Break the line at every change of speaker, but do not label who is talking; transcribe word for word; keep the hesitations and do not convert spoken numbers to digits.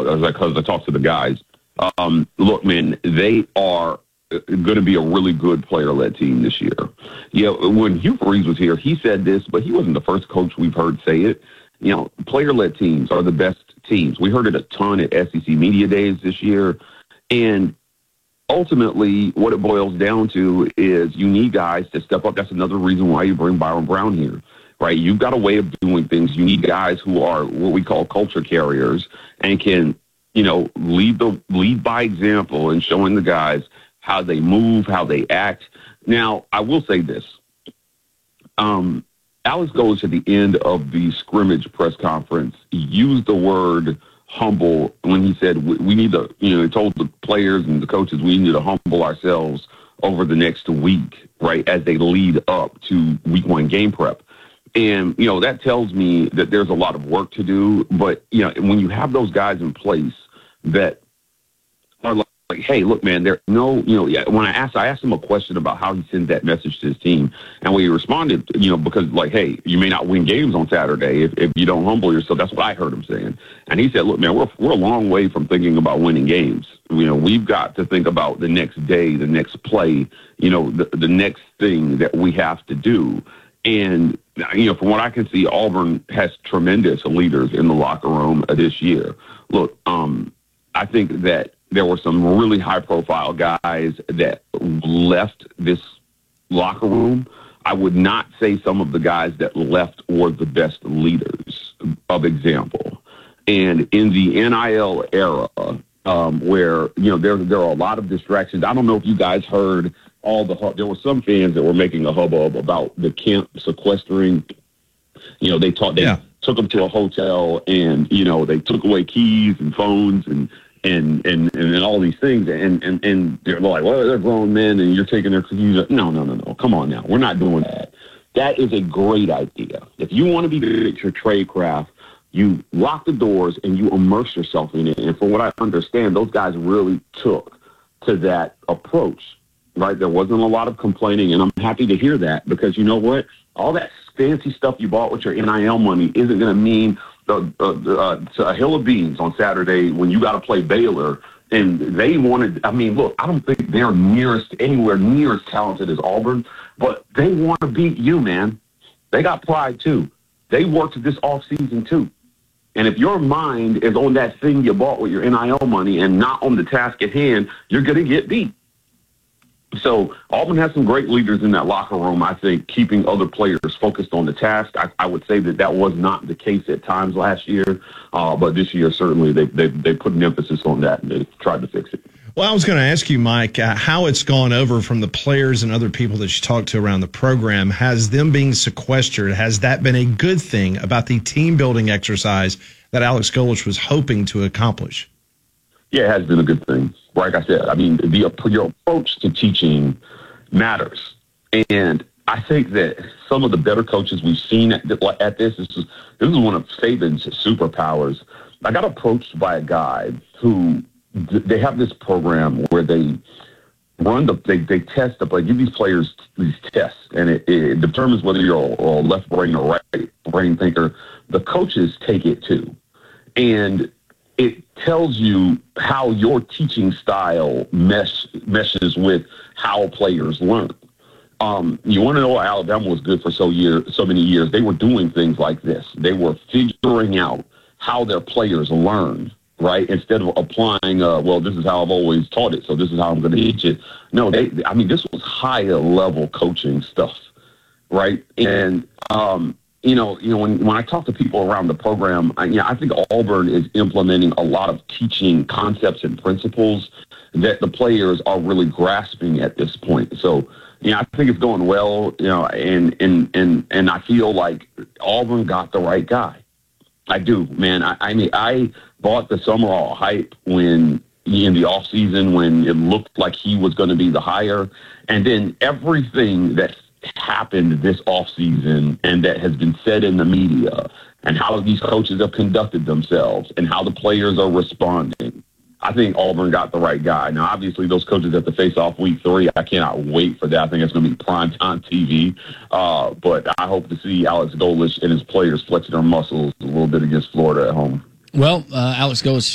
as I, cause I talk to the guys. Um, look, man, they are going to be a really good player-led team this year. Yeah, when Hugh Freeze was here, he said this, but he wasn't the first coach we've heard say it. You know, player-led teams are the best teams. We heard it a ton at S E C Media Days this year. And ultimately, what it boils down to is you need guys to step up. That's another reason why you bring Byron Brown here, right? You've got a way of doing things. You need guys who are what we call culture carriers and can, you know, lead the lead by example and showing the guys how they move, how they act. Now, I will say this. Um, Alex Golesh at the end of the scrimmage press conference used the word humble when he said we, we need to, you know, he told the players and the coaches we need to humble ourselves over the next week, right, as they lead up to week one game prep. And, you know, that tells me that there's a lot of work to do. But, you know, when you have those guys in place that are like, like, hey, look, man, there no, you know, yeah, when I asked, I asked him a question about how he sends that message to his team. And when he responded, you know, because like, hey, you may not win games on Saturday if, if you don't humble yourself. That's what I heard him saying. And he said, look, man, we're, we're a long way from thinking about winning games. You know, we've got to think about the next day, the next play, you know, the, the next thing that we have to do. And, you know, from what I can see, Auburn has tremendous leaders in the locker room this year. Look, um, I think that there were some really high-profile guys that left this locker room. I would not say some of the guys that left were the best leaders of example. And in the N I L era, um, where, you know, there, there are a lot of distractions. I don't know if you guys heard all the – there were some fans that were making a hubbub about the camp sequestering. You know, they taught they yeah. took them to a hotel and, you know, they took away keys and phones and – And, and and all these things, and, and, and they're like, well, they're grown men, and you're taking their keys. No, no, no, no. Come on now. We're not doing that. That is a great idea. If you want to be good at your trade craft, you lock the doors and you immerse yourself in it. And from what I understand, those guys really took to that approach, right? There wasn't a lot of complaining, and I'm happy to hear that because you know what? All that fancy stuff you bought with your N I L money isn't going to mean The, uh, uh, to a hill of beans on Saturday when you got to play Baylor. And they wanted, I mean, look, I don't think they're nearest, anywhere near as talented as Auburn, but they want to beat you, man. They got pride, too. They worked this offseason, too. And if your mind is on that thing you bought with your N I L money and not on the task at hand, you're going to get beat. So Auburn has some great leaders in that locker room, I think, keeping other players focused on the task. I, I would say that that was not the case at times last year, uh, but this year certainly they, they, they put an emphasis on that and they tried to fix it.
Well, I was going to ask you, Mike, uh, how it's gone over from the players and other people that you talked to around the program. Has them being sequestered, has that been a good thing about the team-building exercise that Alex Golesh was hoping to accomplish?
Yeah, it has been a good thing. Like I said, I mean, the, your approach to teaching matters. And I think that some of the better coaches we've seen at, at this, this is, this is one of Saban's superpowers. I got approached by a guy who, they have this program where they run the, they, they test the play, give these players these tests, and it, it determines whether you're a, a left brain or right brain thinker. The coaches take it too. And it tells you how your teaching style mesh, meshes with how players learn. Um, you want to know why Alabama was good for so year, so many years? They were doing things like this. They were figuring out how their players learn, right? Instead of applying, uh, well, this is how I've always taught it, so this is how I'm going to teach it. No, they. I mean, this was higher level coaching stuff, right? And um, You know, you know, when, when I talk to people around the program, I, you know, I think Auburn is implementing a lot of teaching concepts and principles that the players are really grasping at this point. So, you know, I think it's going well, you know, and and and, and I feel like Auburn got the right guy. I do, man. I, I mean, I bought the Summerall hype when in the off season when it looked like he was going to be the hire, and then everything that happened this offseason and that has been said in the media and how these coaches have conducted themselves and how the players are responding. I think Auburn got the right guy. Now, obviously, those coaches have to face off week three. I cannot wait for that. I think it's going to be primetime T V. Uh, but I hope to see Alex Golesh and his players flexing their muscles a little bit against Florida at home.
Well, uh, Alex Golesh